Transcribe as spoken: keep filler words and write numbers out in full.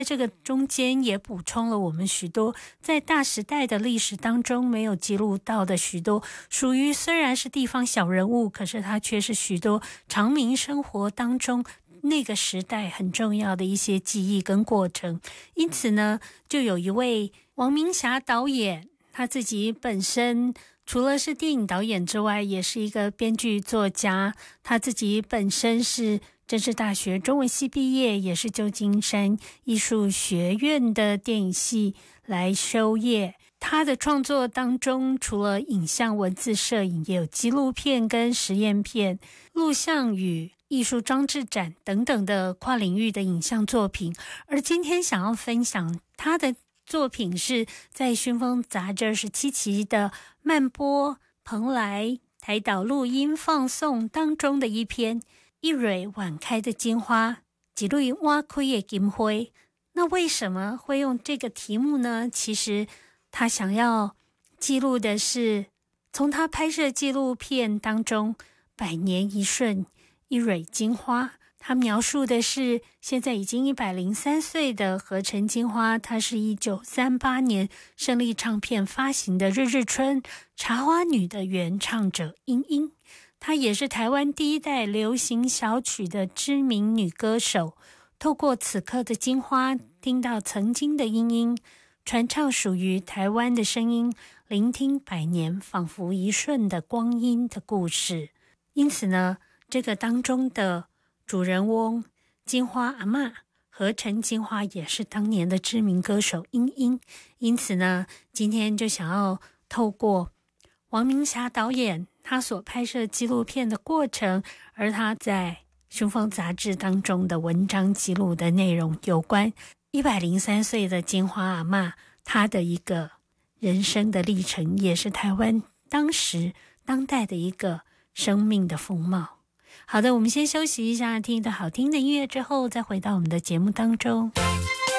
这个中间也补充了我们许多在大时代的历史当中没有记录到的许多属于虽然是地方小人物，可是它却是许多常民生活当中那个时代很重要的一些记忆跟过程。因此呢，就有一位王明霞导演，他自己本身除了是电影导演之外，也是一个编剧作家，他自己本身是政治大学中文系毕业，也是旧金山艺术学院的电影系来修业。他的创作当中除了影像文字摄影，也有纪录片跟实验片、录像与艺术装置展等等的跨领域的影像作品。而今天想要分享他的作品是在熏风杂志二十七期的慢播蓬莱台岛录音放送当中的一篇一蕊晚开的金花，一蕊晚开的金花。那为什么会用这个题目呢？其实他想要记录的是从他拍摄纪录片当中百年一瞬一蕊金花，他描述的是现在已经一百零三岁的合成金花，他是一九三八年胜利唱片发行的日日春茶花女的原唱者英英，她也是台湾第一代流行小曲的知名女歌手。透过此刻的金花，听到曾经的英英传唱属于台湾的声音，聆听百年仿佛一瞬的光阴的故事。因此呢，这个当中的主人翁金花阿嬷合成金花也是当年的知名歌手英英。因此呢，今天就想要透过王明霞导演他所拍摄纪录片的过程，而他在熏风杂志当中的文章记录的内容，有关一百零三岁的金花阿嬷她的一个人生的历程，也是台湾当时当代的一个生命的风貌。好的，我们先休息一下，听一段好听的音乐之后再回到我们的节目当中。